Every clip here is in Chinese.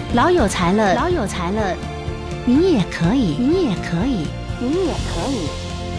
老有才了，老有才了，你也可以，你也可以，你也可以。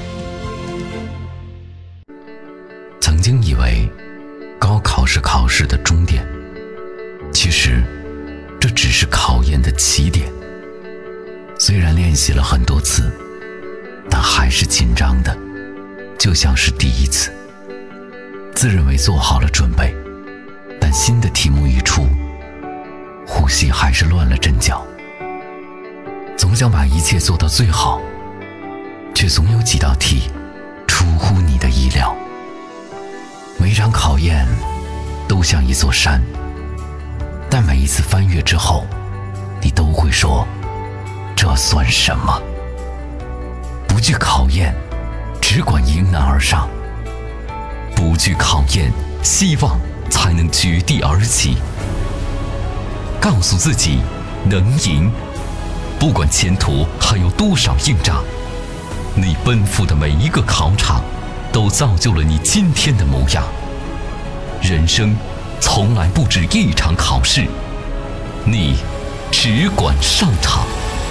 曾经以为高考是考试的终点，其实这只是考验的起点。虽然练习了很多次，但还是紧张的，就像是第一次。自认为做好了准备，但新的题目一出，呼吸还是乱了阵脚。总想把一切做到最好，却总有几道题出乎你的意料。每场考验都像一座山，但每一次翻越之后，你都会说，这算什么？不惧考验，只管迎难而上。不惧考验，希望才能绝地而起。告诉自己能赢，不管前途还有多少硬仗，你奔赴的每一个考场都造就了你今天的模样。人生从来不止一场考试，你只管上场。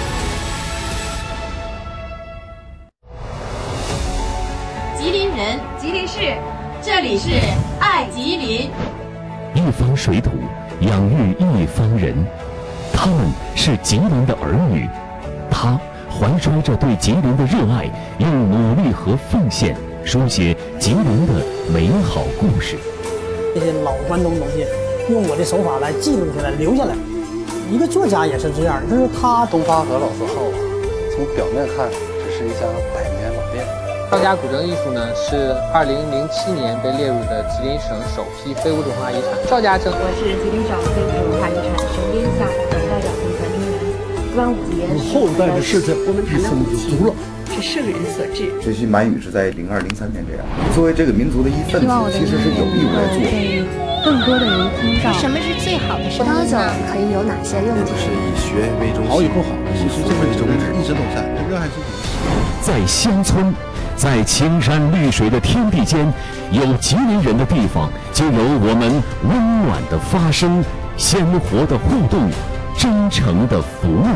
吉林人，吉林市，这里是爱吉林。 一方水土养育一方人，他们是吉林的儿女，他怀揣着对吉林的热爱，用努力和奉献书写吉林的美好故事。 这些老关东东西，用我的手法来记录下来、留下来。一个作家也是这样，就是他东发和老字号啊，从表面看只是一家百年老店。 赵家古镇艺术呢，是2007年被列入的吉林省首批非物质文化遗产。赵家镇， 我是吉林省非物质文化遗产省编下总代表性传承人。端午节， 后代的事情我们谈的就足了。 是圣人所致。 学习满语是在02、03年这样。作为这个民族的一份子，其实是有义务来做。 更多的人听到什么是最好的生活呢？ 可以有哪些用途？ 就是以学为中心，好与不好，其实这个宗旨一直都在，热爱是在乡村，在青山绿水的天地间，有吉林人的地方，就有我们温暖的发声、鲜活的互动、真诚的服务。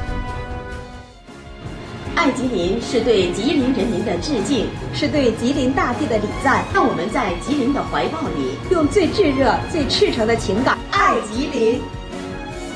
爱吉林是对吉林人民的致敬， 是对吉林大地的礼赞。 让我们在吉林的怀抱里， 用最炙热、最赤诚的情感爱吉林。